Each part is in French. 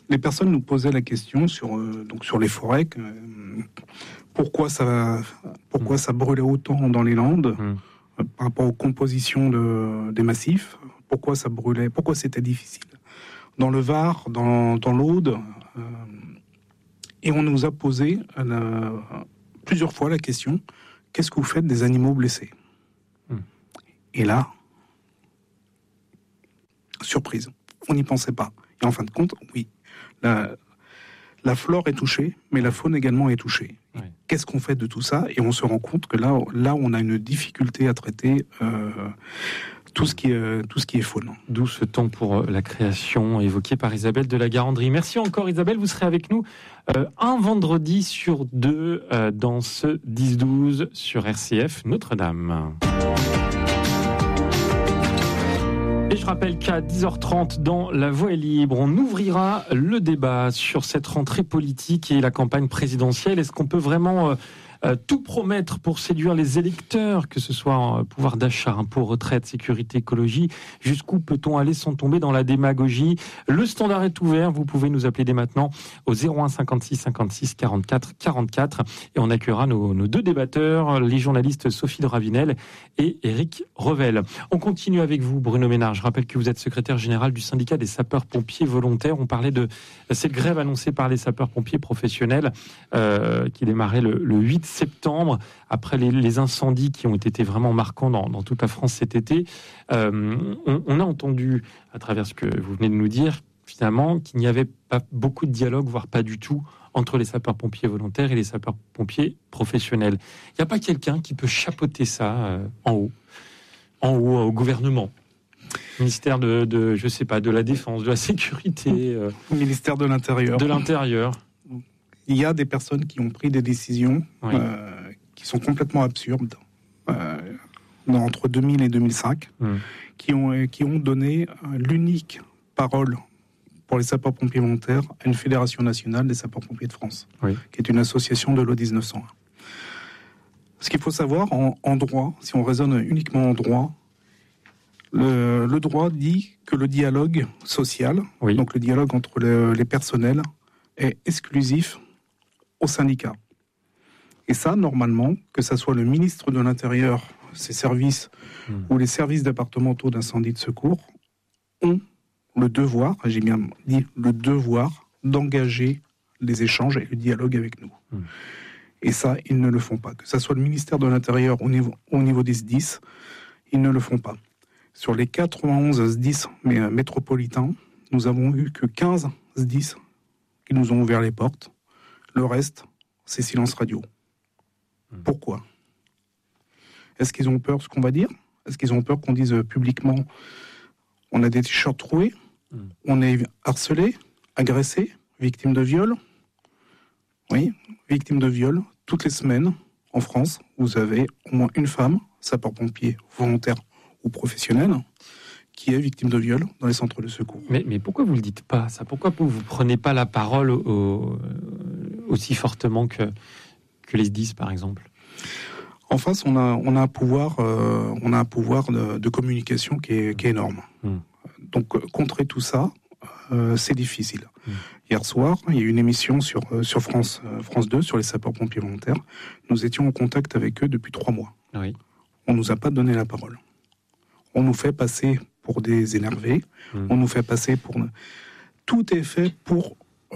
les personnes nous posaient la question sur les forêts, pourquoi ça brûlait autant dans les Landes par rapport aux compositions des massifs, pourquoi ça brûlait, pourquoi c'était difficile dans le Var, dans l'Aude, et on nous a posé plusieurs fois la question: qu'est-ce que vous faites des animaux blessés? Et là, surprise, on n'y pensait pas. Et en fin de compte, oui, la flore est touchée, mais la faune également est touchée. Oui. Qu'est-ce qu'on fait de tout ça? Et on se rend compte que là, on a une difficulté à traiter tout ce qui est faune. D'où ce temps pour la création évoquée par Isabelle de la Garandrie. Merci encore Isabelle, vous serez avec nous un vendredi sur 2 dans ce 10-12 sur RCF Notre-Dame. Et je rappelle qu'à 10h30 dans La Voix est libre, on ouvrira le débat sur cette rentrée politique et la campagne présidentielle. Est-ce qu'on peut vraiment tout promettre pour séduire les électeurs, que ce soit pouvoir d'achat, impôt, retraite, sécurité, écologie? Jusqu'où peut-on aller sans tomber dans la démagogie? Le standard est ouvert, vous pouvez nous appeler dès maintenant au 01 56 56 44 44 et on accueillera nos deux débatteurs, les journalistes Sophie de Ravinel et Éric Revel. On continue avec vous, Bruno Ménard. Je rappelle que vous êtes secrétaire général du syndicat des sapeurs-pompiers volontaires. On parlait de cette grève annoncée par les sapeurs-pompiers professionnels qui démarrait le 8 septembre, après les incendies qui ont été vraiment marquants dans toute la France cet été. On a entendu, à travers ce que vous venez de nous dire, finalement, qu'il n'y avait pas beaucoup de dialogue, voire pas du tout, entre les sapeurs-pompiers volontaires et les sapeurs-pompiers professionnels. Il n'y a pas quelqu'un qui peut chapeauter ça en haut au gouvernement? Ministère de je sais pas, de la Défense, de la Sécurité, ministère de l'Intérieur. De l'Intérieur. Il y a des personnes qui ont pris des décisions qui sont complètement absurdes entre 2000 et 2005, qui ont donné l'unique parole pour les sapeurs-pompiers volontaires à une fédération nationale des sapeurs-pompiers de France, qui est une association de l'O 1901. Ce qu'il faut savoir en droit, si on raisonne uniquement en droit, le droit dit que le dialogue social, donc le dialogue entre les personnels, est exclusif au syndicat. Et ça, normalement, que ça soit le ministre de l'Intérieur, ses services, ou les services départementaux d'incendie de secours, ont le devoir, j'ai bien dit le devoir, d'engager les échanges et le dialogue avec nous. Et ça, ils ne le font pas. Que ça soit le ministère de l'Intérieur au niveau des SDIS, ils ne le font pas. Sur les 91 SDIS métropolitains, nous avons eu que 15 SDIS qui nous ont ouvert les portes. Le reste, c'est silence radio. Pourquoi? Est-ce qu'ils ont peur de ce qu'on va dire? Est-ce qu'ils ont peur qu'on dise publiquement on a des t-shirts troués, on est harcelé, agressé, victime de viol? Oui, victime de viol. Toutes les semaines, en France, vous avez au moins une femme, sapeur-pompier volontaire ou professionnelle, qui est victime de viol dans les centres de secours. Mais pourquoi vous ne le dites pas, ça? Pourquoi vous ne prenez pas la parole aussi fortement que les SDIS, par exemple? En face, on a un pouvoir de communication qui est énorme. Donc, contrer tout ça, c'est difficile. Hier soir, il y a eu une émission sur France 2, sur les sapeurs-pompiers volontaires. Nous étions en contact avec eux depuis 3 mois. Oui. On ne nous a pas donné la parole. On nous fait passer pour des énervés. On nous fait passer pour... Tout est fait pour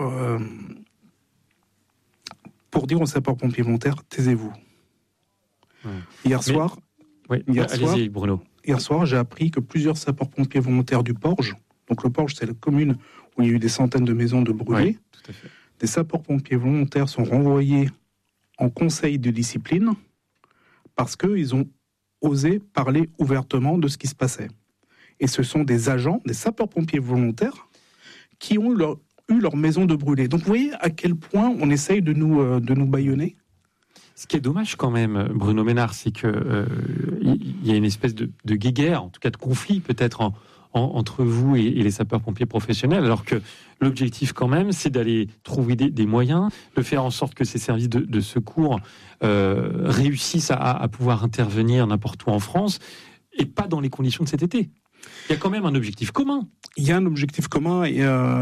dire aux sapeurs-pompiers volontaires, taisez-vous. Hier soir, allez-y, Bruno. Hier soir, j'ai appris que plusieurs sapeurs-pompiers volontaires du Porge, donc le Porge, c'est la commune où il y a eu des centaines de maisons de brûlées, tout à fait. Des sapeurs-pompiers volontaires sont renvoyés en conseil de discipline parce qu'ils ont osé parler ouvertement de ce qui se passait. Et ce sont des agents, des sapeurs-pompiers volontaires, qui ont eu leur maison de brûlée. Donc vous voyez à quel point on essaye de nous bâillonner. Ce qui est dommage quand même, Bruno Ménard, c'est que il y a une espèce de guéguerre, en tout cas de conflit peut-être entre vous et les sapeurs-pompiers professionnels, alors que l'objectif quand même, c'est d'aller trouver des moyens, de faire en sorte que ces services de secours réussissent à pouvoir intervenir n'importe où en France, et pas dans les conditions de cet été. Il y a quand même un objectif commun. Il y a un objectif commun et